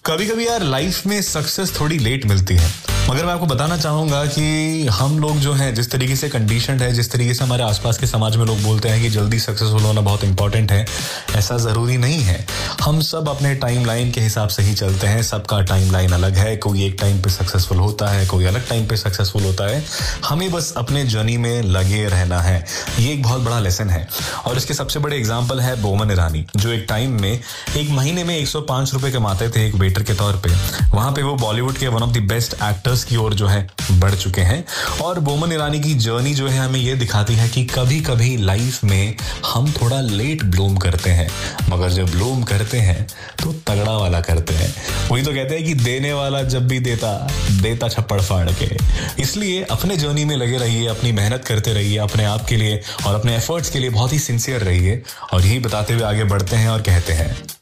कभी कभी यार लाइफ में सक्सेस थोड़ी लेट मिलती है, मगर मैं आपको बताना चाहूंगा कि हम लोग जो हैं, जिस तरीके से कंडीशनड है, जिस तरीके से हमारे आसपास के समाज में लोग बोलते हैं कि जल्दी सक्सेसफुल होना बहुत इंपॉर्टेंट है, ऐसा ज़रूरी नहीं है। हम सब अपने टाइमलाइन के हिसाब से ही चलते हैं। सबका टाइमलाइन अलग है। कोई एक टाइम पे सक्सेसफुल होता है, कोई अलग टाइम पे सक्सेसफुल होता है। हमें बस अपने जर्नी में लगे रहना है। ये एक बहुत बड़ा लेसन है। और इसके सबसे बड़े एग्जाम्पल है बोमन ईरानी, जो एक टाइम में एक महीने में 105 रुपए कमाते थे एक वेटर के तौर पे। वहां पे वो बॉलीवुड के one of the best actors की ओर जो है बढ़ चुके हैं। और बोमन ईरानी की जर्नी जो है हमें ये दिखाती है कि कभी कभी लाइफ में हम थोड़ा लेट ब्लूम करते हैं, मगर जब ब्लूम करते हैं तो तगड़ा वाला करते हैं। वही तो कहते हैं कि देने वाला जब भी देता छप्पड़ फाड़ के। इसलिए अपने जर्नी में लगे रहिए, अपनी मेहनत करते रहिए अपने आप के लिए और अपने एफर्ट्स के लिए बहुत ही सिंसियर रहिए। और यही बताते हुए आगे बढ़ते हैं और कहते हैं